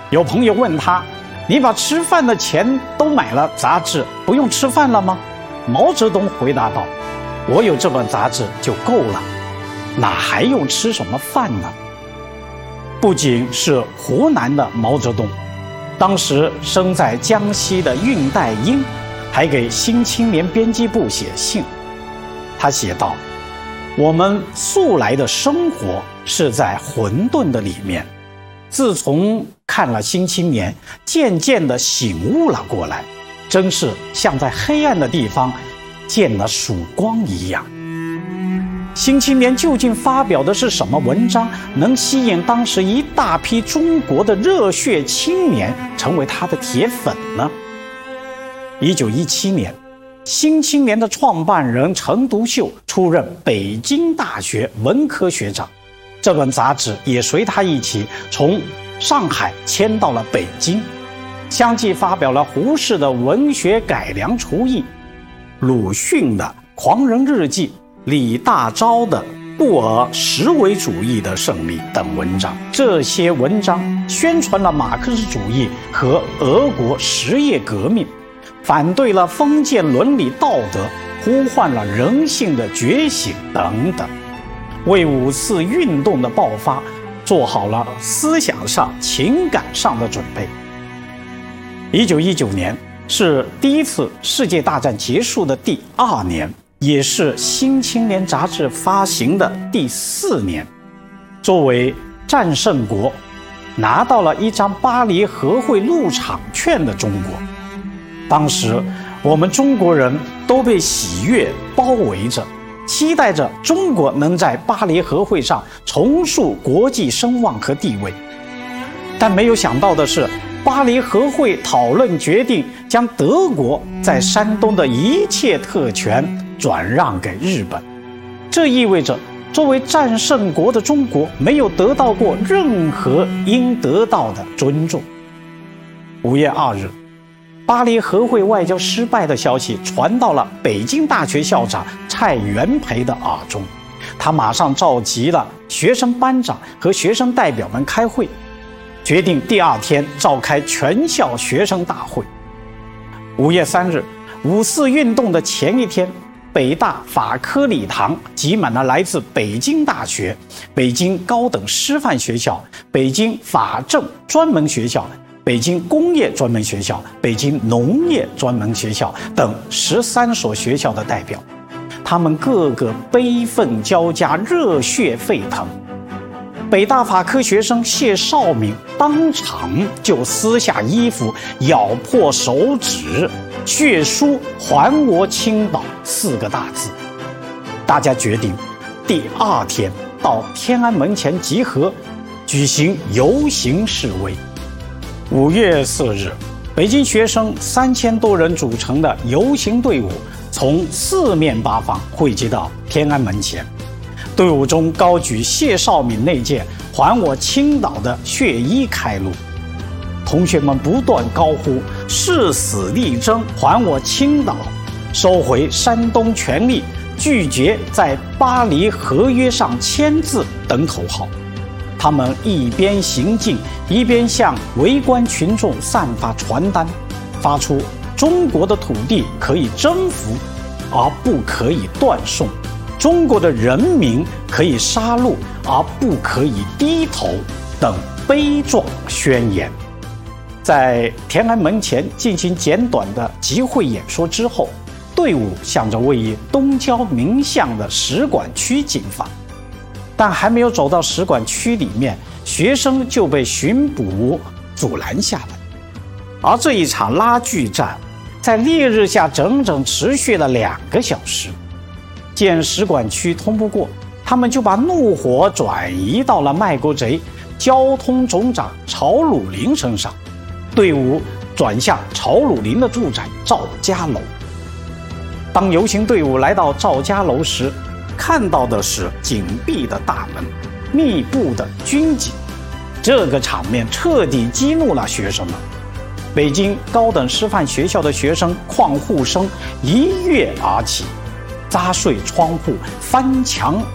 有朋友问他：“你把吃饭的钱都买了杂志，不用吃饭了吗？”毛泽东回答道：“我有这本杂志就够了，哪还用吃什么饭呢？”不仅是湖南的毛泽东，当时生在江西的恽代英还给《新青年》编辑部写信。他写道：“我们素来的生活是在混沌的里面，自从看了《新青年》，渐渐地醒悟了过来，真是像在黑暗的地方见了曙光一样。”《新青年》究竟发表的是什么文章，能吸引当时一大批中国的热血青年成为他的铁粉呢？1917年，《新青年》的创办人陈独秀出任北京大学文科学长，这本杂志也随他一起从上海迁到了北京，相继发表了胡适的文学改良刍议、鲁迅的《狂人日记》、李大钊的《布尔什维主义的胜利》等文章。这些文章宣传了马克思主义和俄国实业革命，反对了封建伦理道德，呼唤了人性的觉醒等等，为5四运动的爆发做好了思想上、情感上的准备。1919年是第一次世界大战结束的第2年，也是《新青年》杂志发行的第4年。作为战胜国，拿到了一张巴黎和会入场券的中国，当时我们中国人都被喜悦包围着，期待着中国能在巴黎和会上重塑国际声望和地位。但没有想到的是，巴黎和会讨论决定将德国在山东的一切特权转让给日本，这意味着作为战胜国的中国没有得到过任何应得到的尊重。5月2日，巴黎和会外交失败的消息传到了北京大学校长蔡元培的耳中，他马上召集了学生班长和学生代表们开会，决定第2天召开全校学生大会。5月3日，5四运动的前一天，北大法科礼堂挤满了来自北京大学、北京高等师范学校、北京法政专门学校、北京工业专门学校、北京农业专门学校等13所学校的代表，他们个个悲愤交加，热血沸腾。北大法科学生谢绍敏当场就撕下衣服，咬破手指，血书“还我青岛”4个大字。大家决定第2天到天安门前集合，举行游行示威。5月4日，北京学生3000多人组成的游行队伍从4面8方汇集到天安门前，队伍中高举谢绍敏那件“还我青岛”的血衣开路，同学们不断高呼“誓死力争，还我青岛，收回山东权利，拒绝在巴黎合约上签字”等口号。他们一边行进，一边向围观群众散发传单，发出“中国的土地可以征服，而不可以断送；中国的人民可以杀戮，而不可以低头”等悲壮宣言。在天安门前进行简短的集会演说之后，队伍向着位于东郊民巷的使馆区进发，但还没有走到使馆区里面，学生就被巡捕阻拦下来。而这一场拉锯战在烈日下整整持续了2个小时。见使馆区通不过，他们就把怒火转移到了卖国贼交通总长曹汝霖身上，队伍转向曹汝霖的住宅赵家楼。当游行队伍来到赵家楼时，看到的是紧闭的大门，密布的军警，这个场面彻底激怒了学生们。北京高等师范学校的学生狂呼声一跃而起，砸碎窗户，翻墙